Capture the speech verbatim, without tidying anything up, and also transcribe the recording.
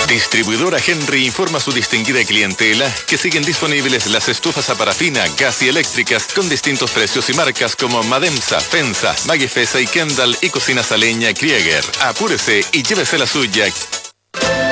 Distribuidora Henry informa a su distinguida clientela que siguen disponibles las estufas a parafina, gas y eléctricas con distintos precios y marcas como Mademsa, Fensa, Magifesa y Kendall y cocinas a leña Krieger. Apúrese y llévese la suya.